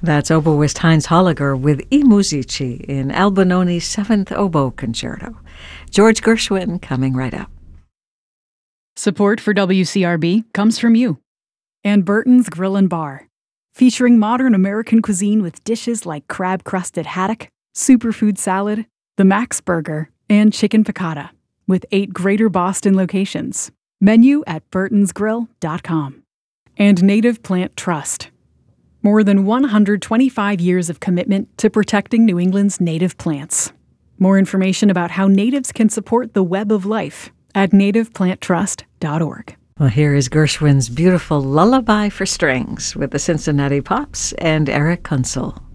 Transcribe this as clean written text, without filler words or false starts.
That's oboist Heinz Holliger with I Musici in Albinoni's 7th Oboe Concerto. George Gershwin coming right up. Support for WCRB comes from you. And Burton's Grill and Bar, featuring modern American cuisine with dishes like crab-crusted haddock, superfood salad, the Max Burger, and chicken piccata, with 8 Greater Boston locations. Menu at burtonsgrill.com. And Native Plant Trust. More than 125 years of commitment to protecting New England's native plants. More information about how natives can support the web of life at nativeplanttrust.org. Well, here is Gershwin's beautiful Lullaby for Strings with the Cincinnati Pops and Eric Kunsel.